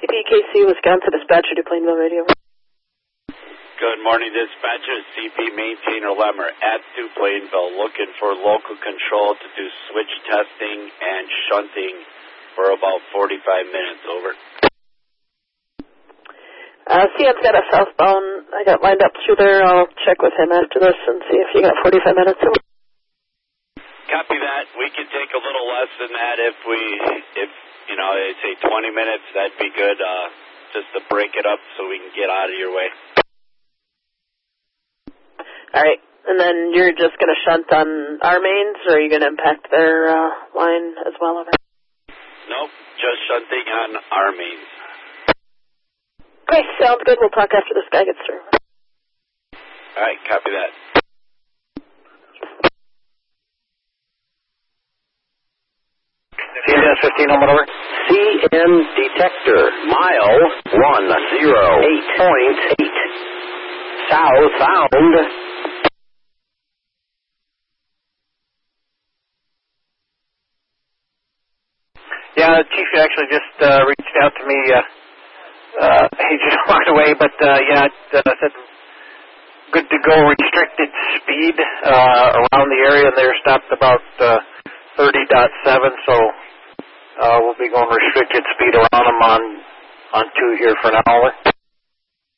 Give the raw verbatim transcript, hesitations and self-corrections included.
P K C, Wisconsin dispatcher to Plainville Radio. Good morning, dispatcher. C P Maintainer Lemmer at Two Plainville, looking for local control to do switch testing and shunting for about forty-five minutes. Over. Uh, C M's got a southbound. I got lined up through there. I'll check with him after this and see if you got forty-five minutes. Copy that. We can take a little less than that if we, if, you know, they say twenty minutes, that'd be good, uh, just to break it up so we can get out of your way. All right. And then you're just going to shunt on our mains, or are you going to impact their uh, line as well? Over? Nope, just shunting on our mains. Great, sounds good. We'll talk after this guy gets through. All right, copy that. C N fifteen, home over. C N detector, mile one zero eight point eight. Southbound. Yeah, the chief actually just uh, reached out to me. Uh, uh, he just walked away, but uh, yeah, it uh, said good to go. Restricted speed uh, around the area there, stopped about uh, thirty point seven, so uh, we'll be going restricted speed around them on on two here for an hour.